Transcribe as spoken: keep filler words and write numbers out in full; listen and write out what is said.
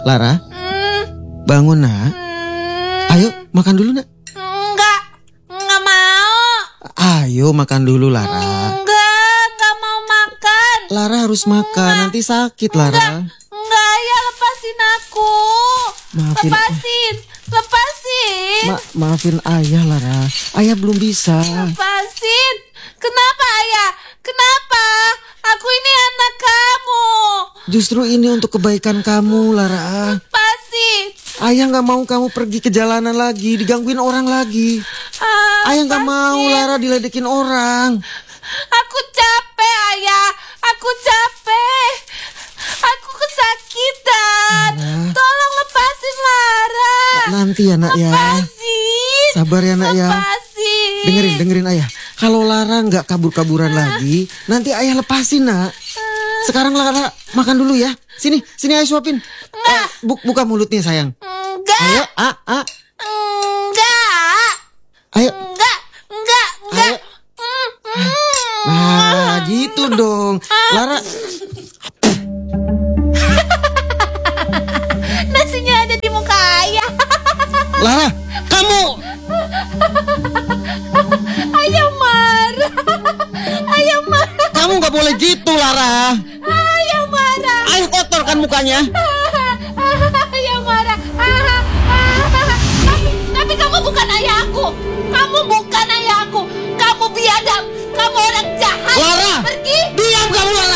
Lara, Hmm. bangun nak. Hmm. Ayo makan dulu nak. Enggak, enggak mau. Ayo makan dulu Lara. Enggak, enggak mau makan. Lara harus makan, nanti sakit Lara. Enggak, ya lepasin aku. Maafin. Lepasin, lepasin. Ma maafin ayah Lara. Ayah belum bisa. Lepasin. Kenapa ayah? Kenapa? Aku ini anak kamu. Justru ini untuk kebaikan kamu Lara. Lepasin. Ayah gak mau kamu pergi ke jalanan lagi, digangguin orang lagi. Ah, Ayah gak mau lepasin. Lara diledekin orang. Aku capek ayah. Aku capek. Aku kesakitan. Lara. Tolong lepasin Lara. Nanti ya nak ya. Lepasin. Sabar ya nak ya. Lepasin. Dengerin, dengerin ayah. Kalau Lara gak kabur-kaburan lagi, nanti ayah lepasin nak. Sekarang Lara makan dulu ya. Sini, sini ayah suapin. Eh, bu buka mulutnya sayang. Enggak. Ayo, ah, ah. Enggak. Ayo. Enggak. Enggak. Enggak. Ayo. Nah, gitu dong. Lara. Nasinya ada di muka ayah. Lara, kamu. Ayah marah. Ayah marah. Kamu gak boleh gitu Lara. Ayah marah. Ayah kotorkan mukanya. Ayah marah. Tapi, tapi kamu bukan ayahku. Kamu bukan ayahku. Kamu biadab. Kamu orang jahat. Lara. Pergi. Diam kamu Lara.